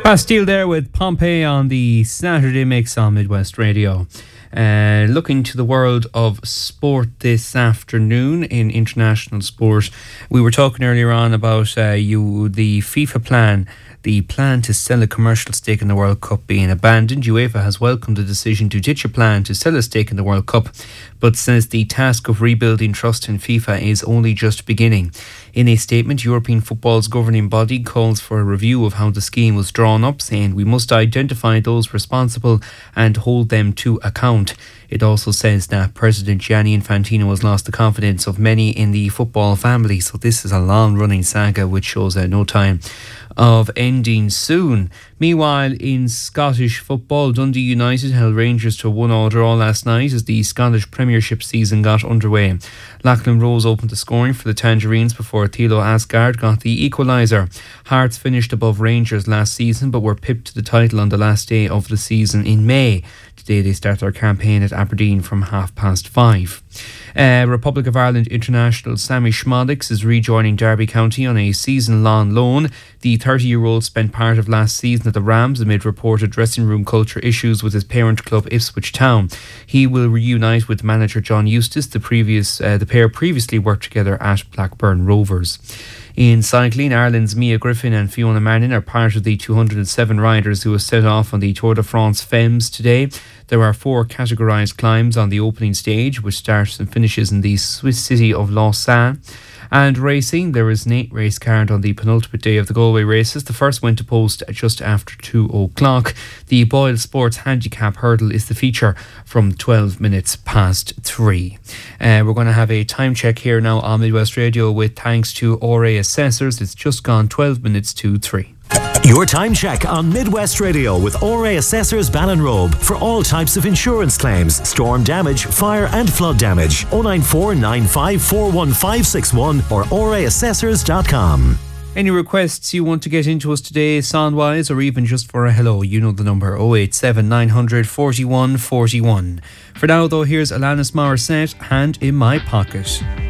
Bastille there with Pompeii on the Saturday Mix on Midwest Radio. Looking to the world of sport this afternoon in international sport. We were talking earlier on about the FIFA plan. The plan to sell a commercial stake in the World Cup being abandoned. UEFA has welcomed the decision to ditch a plan to sell a stake in the World Cup, but says the task of rebuilding trust in FIFA is only just beginning. In a statement, European football's governing body calls for a review of how the scheme was drawn up, saying we must identify those responsible and hold them to account. It also says that President Gianni Infantino has lost the confidence of many in the football family. So this is a long-running saga which shows no time of ending soon. Meanwhile, in Scottish football, Dundee United held Rangers to a 1-1 draw last night as the Scottish Premiership season got underway. Lachlan Rose opened the scoring for the Tangerines before Thilo Asgard got the equaliser. Hearts finished above Rangers last season but were pipped to the title on the last day of the season in May. Today they start their campaign at Aberdeen from 5:30. Republic of Ireland international Sammy Schmodix is rejoining Derby County on a season-long loan. The 30-year-old spent part of last season at the Rams amid reported dressing room culture issues with his parent club Ipswich Town. He will reunite with manager John Eustace. The pair previously worked together at Blackburn Rovers. In cycling, Ireland's Mia Griffin and Fiona Manning are part of the 207 riders who will set off on the Tour de France Femmes today. There are 4 categorised climbs on the opening stage, which starts and finishes in the Swiss city of Lausanne. And racing, there is an 8-race card on the penultimate day of the Galway races. The first went to post just after 2 o'clock. The Boyle Sports Handicap Hurdle is the feature from 12 minutes past 3. We're going to have a time check here now on Midwest Radio with thanks to RA Assessors. It's just gone 12 minutes to 3. Your time check on Midwest Radio with RA Assessors Ballinrobe for all types of insurance claims, storm damage, fire and flood damage. 094 95 41561 or raassessors.com. Any requests you want to get into us today, sound-wise, or even just for a hello, you know the number, 087 900 41 41. For now, though, here's Alanis Morissette, Hand in My Pocket.